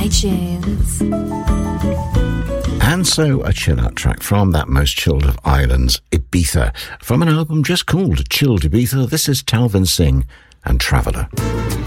iTunes. And so a chill-out track from that most chilled of islands, Ibiza. From an album just called Chilled Ibiza, this is Talvin Singh and Traveller.